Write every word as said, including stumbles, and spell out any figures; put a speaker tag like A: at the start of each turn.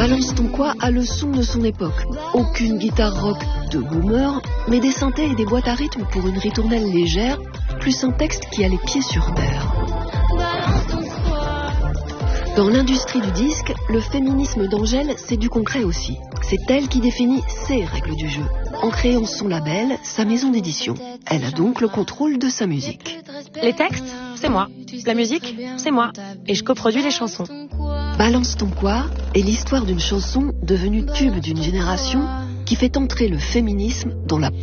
A: Balance ton quoi a le son de son époque. Aucune guitare rock de boomer, mais des synthés et des boîtes à rythme pour une ritournelle légère, plus un texte qui a les pieds sur terre. Dans l'industrie du disque, le féminisme d'Angèle, c'est du concret aussi. C'est elle qui définit ses règles du jeu, en créant son label, sa maison d'édition. Elle a donc le contrôle de sa musique.
B: Les textes, c'est moi. La musique, c'est moi. Et je coproduis les chansons.
A: Balance ton quoi est l'histoire d'une chanson devenue tube d'une génération qui fait entrer le féminisme dans la